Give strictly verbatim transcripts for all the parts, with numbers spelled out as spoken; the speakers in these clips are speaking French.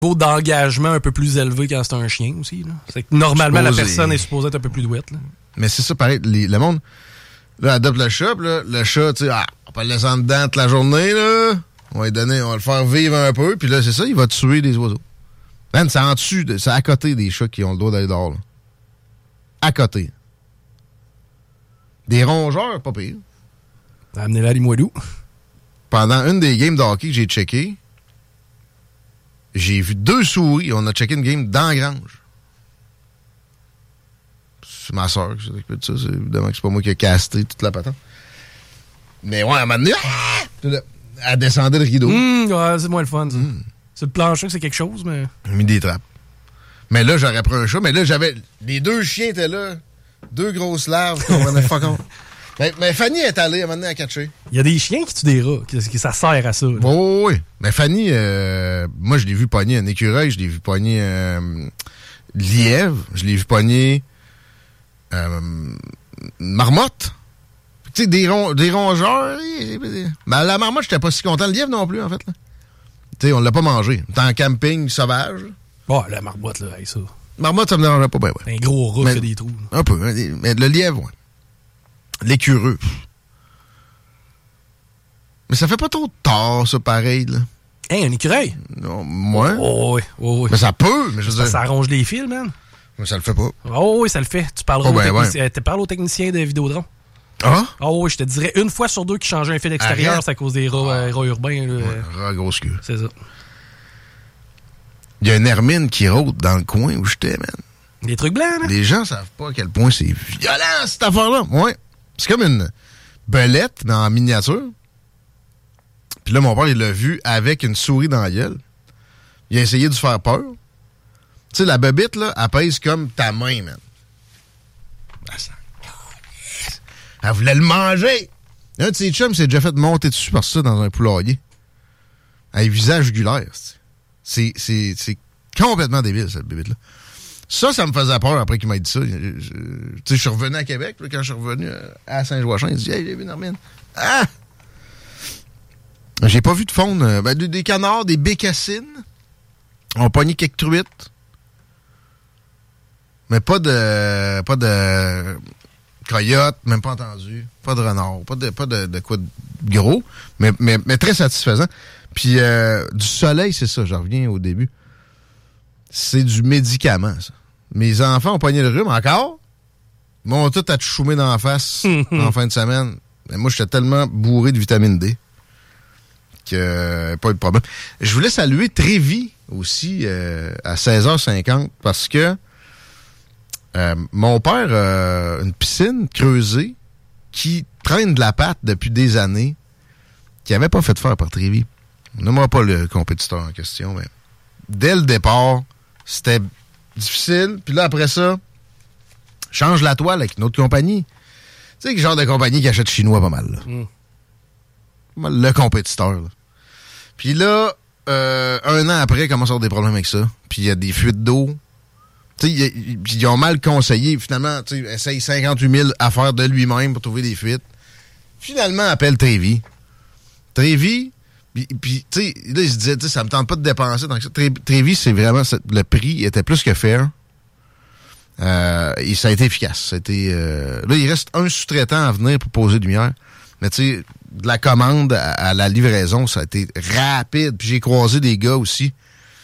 niveau d'engagement un peu plus élevé quand c'est un chien aussi. Là. C'est que normalement, supposé. La personne est supposée être un peu plus douette. Là. Mais c'est ça, pareil. Les, le monde, là, adopte le chat, là, le chat, tu sais, ah, on peut le laisser en dedans toute la journée, là. On va lui donner, on va le faire vivre un peu, puis là, c'est ça, il va tuer des oiseaux. Man, c'est en dessus, de, c'est à côté des chats qui ont le droit d'aller dehors, là. À côté. Des rongeurs, pas pire. Amenez-la à Limoilou. Pendant une des games de hockey que j'ai checké, j'ai vu deux souris. On a checké une game dans la grange. C'est ma soeur qui s'occupe de ça. C'est, évidemment que c'est pas moi qui ai casté toute la patente. Mais ouais, à un moment donné, elle descendait le rideau. Mmh, ouais, c'est moins le fun, ça. Mmh. C'est le plancher que c'est quelque chose, mais... J'ai mis des trappes. Mais là, j'aurais pris un chat. Mais là, j'avais... Les deux chiens étaient là. Deux grosses larves. Qu'on fuck on. Mais, mais Fanny est allée à un moment donné à catcher. Il y a des chiens qui tuent des rats. Qui, qui, ça sert à ça. Oui, oui, oui. Mais Fanny, euh, moi, je l'ai vu pogner un écureuil. Je l'ai vu pogner euh, lièvre. Je l'ai vu pogner euh, marmotte. Tu sais, des, ron- des rongeurs. Ben, la marmotte, j'étais pas si content. Le lièvre non plus, en fait. Tu sais, on l'a pas mangé. T'es en camping sauvage. Bon, la marmotte, là, hey, ça. Marmotte, ça me dérangeait pas, ben ouais. C'est un gros rat qui fait des trous. Là. Un peu. Mais le lièvre, ouais. L'écureux. Mais ça fait pas trop tard, ça, pareil, là. Hein, un écureuil? Non, moi? Oh, oui, oh, oui. Mais ça peut, mais je veux ça, dire... Ça arrange les fils, man. Mais ça le fait pas. Oh, oui, ça le fait. Tu parleras oh, ben, au, technici- ouais. tu parles au technicien de Vidéotron. Ah? Oh, oui, je te dirais une fois sur deux qu'il changeait un fil extérieur, Arrête. c'est à cause des rats, euh, rats urbains. Là. Ouais, rat grosse queue. C'est ça. Il y a une hermine qui rôde dans le coin où j'étais, man. Des trucs blancs, là? Les gens savent pas à quel point c'est violent, cette affaire-là. Ouais. C'est comme une belette, mais en miniature. Puis là, mon père, il l'a vu avec une souris dans la gueule. Il a essayé de se faire peur. Tu sais, la bébite, là, elle pèse comme ta main, man. Elle, s'en... elle voulait le manger. Un de ses chums s'est déjà fait monter dessus par ça dans un poulailler. Avec visage jugulaire. C'est, c'est, c'est complètement débile, cette bébite-là. Ça, ça me faisait peur après qu'il m'ait dit ça. Tu sais, je suis revenu à Québec, là, quand je suis revenu à Saint-Joachim, il dit « Hey, j'ai vu une hermine. » Ah! J'ai pas vu de faune. Euh, ben, des canards, des bécassines. On a pogné quelques truites. Mais pas de... Pas de... coyote, même pas entendu. Pas de renard. Pas de, pas de, de quoi de gros. Mais, mais, mais très satisfaisant. Puis euh, du soleil, c'est ça. Je reviens au début. C'est du médicament, ça. Mes enfants ont pogné le rhume encore. Ils m'ont tout atchoumé dans la face en fin de semaine. Mais moi, j'étais tellement bourré de vitamine D que euh, pas eu de problème. Je voulais saluer Trévi aussi euh, à seize heures cinquante parce que euh, mon père a euh, une piscine creusée qui traîne de la pâte depuis des années qui n'avait pas fait faire par Trévi. Nomme-moi pas le compétiteur en question, mais dès le départ, c'était difficile. Puis là, après ça, change la toile avec une autre compagnie. Tu sais, quel genre de compagnie qui achète chinois pas mal, là. Mm. Pas mal le compétiteur, là. Puis là, euh, un an après, il commence à avoir des problèmes avec ça. Puis il y a des fuites d'eau. Tu sais, ils ont mal conseillé. Finalement, tu sais, essaye cinquante-huit mille affaires de lui-même pour trouver des fuites. Finalement, appelle Trévi. Trévi... Puis, puis tu sais, là, il se disait, tu sais, ça me tente pas de dépenser. Donc, Trévi, c'est vraiment, le prix était plus que fair. Euh, et ça a été efficace. Ça a été, euh, là, il reste un sous-traitant à venir pour poser de lumière. Mais tu sais, de la commande à, à la livraison, ça a été rapide. Puis j'ai croisé des gars aussi,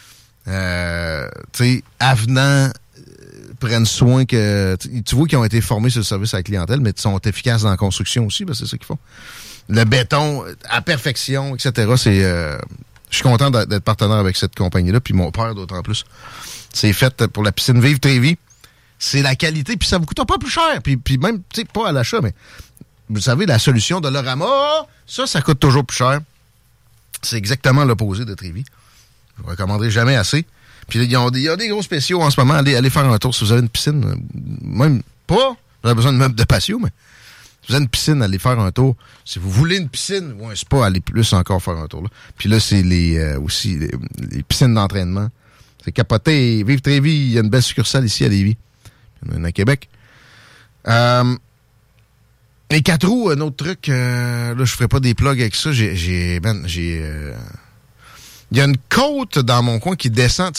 euh, tu sais, avenants, euh, prennent soin que... Tu vois qu'ils ont été formés sur le service à la clientèle, mais ils sont efficaces dans la construction aussi, ben c'est ça qu'ils font. Le béton à perfection, et cetera. C'est, euh, je suis content d'être partenaire avec cette compagnie-là, puis mon père d'autant plus. C'est fait pour la piscine Vive Trévi. C'est la qualité, puis ça vous coûte pas plus cher. Puis, puis même, tu sais, pas à l'achat, mais vous savez, la solution de Lorama, ça, ça coûte toujours plus cher. C'est exactement l'opposé de Trévi. Je vous recommanderai jamais assez. Puis il y a des, y a des gros spéciaux en ce moment. Allez, allez faire un tour si vous avez une piscine. Même pas, vous avez besoin de meubles de patio, mais si vous avez une piscine, allez faire un tour. Si vous voulez une piscine ou un spa, allez plus encore faire un tour. Là. Puis là, c'est les euh, aussi les, les piscines d'entraînement. C'est capoté. Vive Trévi, il y a une belle succursale ici à Lévis. Il y en a une à Québec. Euh, les quatre roues, un autre truc, euh, là, je ferai pas des plugs avec ça. J'ai, j'ai, ben, j'ai, euh, Il y a une côte dans mon coin qui descend.